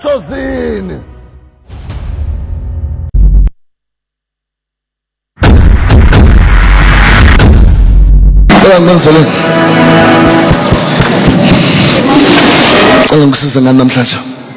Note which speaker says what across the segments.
Speaker 1: Sozini ngizele ngisize ngani namhlanje.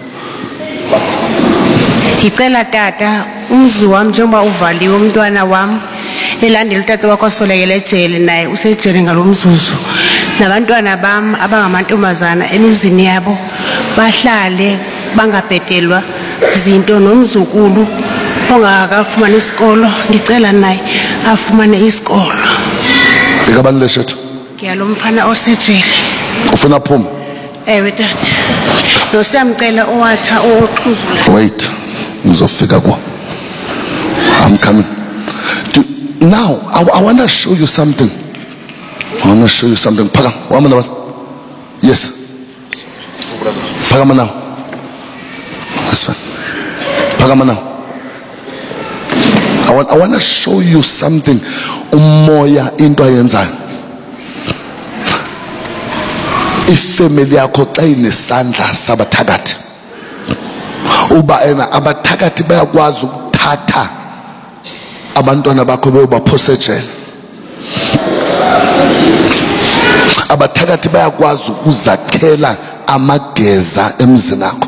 Speaker 2: Ngicela tata umzi wami njengoba uvaliwe umntwana wami elandela utata wakho asolekele ejele naye usejele ngalomzuzu nabantwana bami abangamantombazana emizini yabo bahlale bangabhedelwa izinto nomzukulu ongakafumana isikolo ngicela naye afumane isikolo.
Speaker 1: Ngikabani leshethu?
Speaker 2: Ngiyalomfana osejele.
Speaker 1: Ufuna phuma?
Speaker 2: Ewe tata. Nosiyamcela owatha oxhuzula.
Speaker 1: Wait, ngizofika kwa. I'm coming. Now, I want to show you something. Phaka, wamana bani? Yes. Phaka mana. That's fine. Phaka mana. I want to show you something. Umoya into ayenzayo. Ifamily yakho xa inesandla sabathakathi. Uba ena abathakathi bayakwazi ukuthatha abantwana bakho beyobaphose ejele. Abathakathi bayakwazi ukuzakhela amageza emzini akho.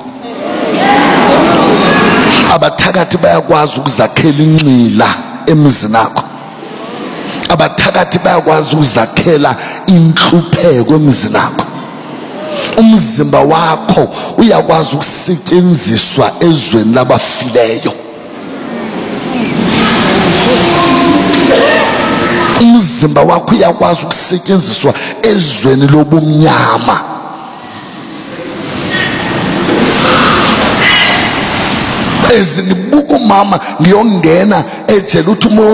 Speaker 1: Abathakathi bayakwazi ukuzakhela inxila emzini akho. Abathakathi bayakwazi ukuzakhela inhlupheko emzini akho. Umzimba wakho uyakwazi ukusetyenziswa ezweni labafileyo. Umzimba wakho uyakwazi ukusetyenziswa ezweni lobumnyama. Ezingibuka umama ngiyongena ejele uthi